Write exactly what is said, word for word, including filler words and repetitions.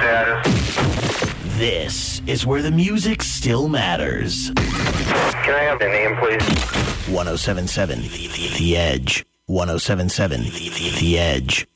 status. This is where the music still matters. Can I have the name, please? ten seventy-seven The Edge. ten seventy-seven The Edge.